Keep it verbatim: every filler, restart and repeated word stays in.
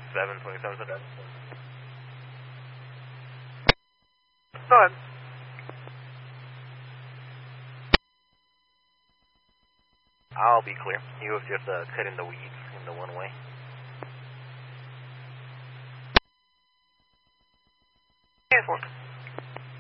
seven twenty-seven. Go ahead. I'll be clear. You just uh, cut in the weeds in the one way. ten four.